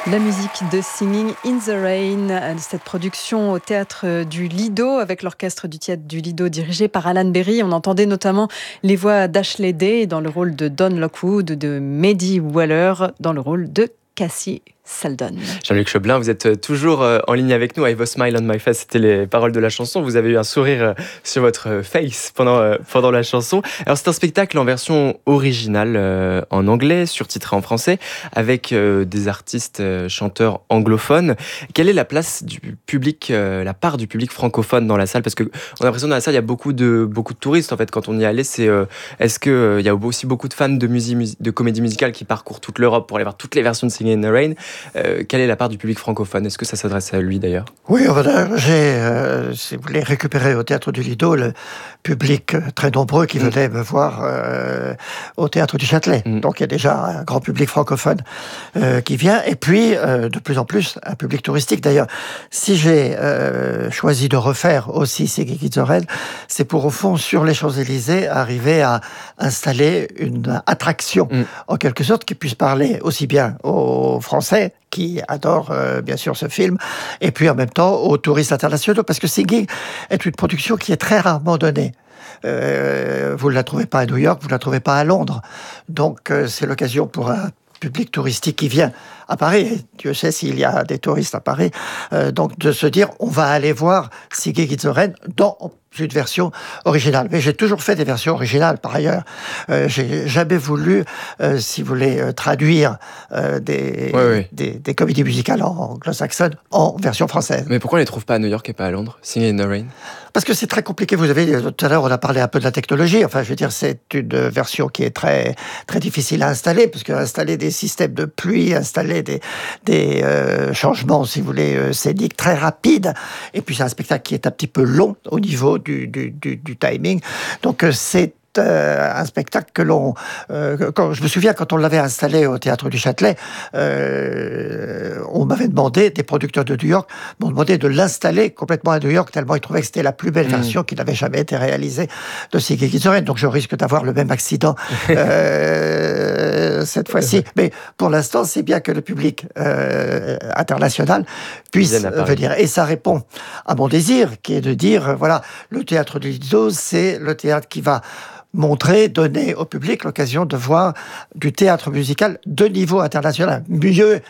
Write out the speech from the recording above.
La musique de Singing in the Rain, cette production au théâtre du Lido avec l'orchestre du théâtre du Lido dirigé par Alan Berry. On entendait notamment les voix d'Ashley Day dans le rôle de Don Lockwood, de Maddie Weller dans le rôle de Cassie Seldon. Jean-Luc Choblin, vous êtes toujours en ligne avec nous. I have a smile on my face, c'était les paroles de la chanson. Vous avez eu un sourire sur votre face pendant la chanson. Alors c'est un spectacle en version originale en anglais, surtitré en français, avec des artistes chanteurs anglophones. Quelle est la place du public, la part du public francophone dans la salle? Parce que on a l'impression dans la salle il y a beaucoup de touristes en fait. Quand on y allait, est-ce que il y a aussi beaucoup de fans de comédie musicale qui parcourent toute l'Europe pour aller voir toutes les versions de Singing in the Rain? Quelle est la part du public francophone? Est-ce que ça s'adresse à lui d'ailleurs? Oui, j'ai, si vous voulez, récupéré au Théâtre du Lido le public très nombreux qui venait me voir au Théâtre du Châtelet. Donc il y a déjà un grand public francophone qui vient, et puis de plus en plus un public touristique. D'ailleurs, si j'ai choisi de refaire aussi Singing in the Rain, c'est pour au fond sur les Champs-Élysées arriver à installer une attraction en quelque sorte qui puisse parler aussi bien aux Français qui adorent bien sûr ce film, et puis en même temps aux touristes internationaux, parce que Singing est une production qui est très rarement donnée. Vous ne la trouvez pas à New York, vous ne la trouvez pas à Londres. Donc c'est l'occasion pour un public touristique qui vient à Paris, et Dieu sait s'il y a des touristes à Paris, donc de se dire on va aller voir Singing in the Rain dans une version originale. Mais j'ai toujours fait des versions originales par ailleurs. J'ai jamais voulu, si vous voulez, traduire des comédies musicales anglo-saxonnes en version française. Mais pourquoi on les trouve pas à New York et pas à Londres, Singing in the Rain? Parce que c'est très compliqué. Vous avez, tout à l'heure, on a parlé un peu de la technologie. Enfin, je veux dire, c'est une version qui est très, très difficile à installer, parce qu'installer des systèmes de pluie, installer des changements, si vous voulez, scéniques très rapides. Et puis, c'est un spectacle qui est un petit peu long au niveau du timing. Donc, c'est un spectacle que je me souviens quand on l'avait installé au Théâtre du Châtelet, on m'avait demandé, des producteurs de New York m'ont demandé de l'installer complètement à New York, tellement ils trouvaient que c'était la plus belle version qui n'avait jamais été réalisée de Singing in the Rain. Donc je risque d'avoir le même accident cette fois-ci. Mais pour l'instant, c'est bien que le public international puisse venir. Et ça répond à mon désir, qui est de dire, voilà, le Théâtre du Lido, c'est le théâtre qui va donner au public l'occasion de voir du théâtre musical de niveau international. Mieux